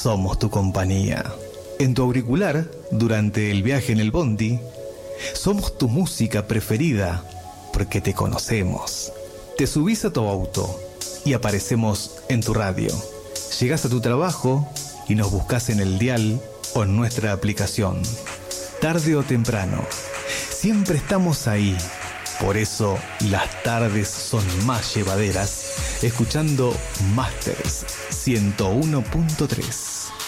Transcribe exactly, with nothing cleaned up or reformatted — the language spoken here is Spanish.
somos tu compañía. En tu auricular, durante el viaje en el bondi, somos tu música preferida porque te conocemos. Te subís a tu auto y aparecemos en tu radio. Llegás a tu trabajo y nos buscas en el dial o en nuestra aplicación. Tarde o temprano, siempre estamos ahí. Por eso las tardes son más llevaderas, escuchando Masters ciento uno punto tres.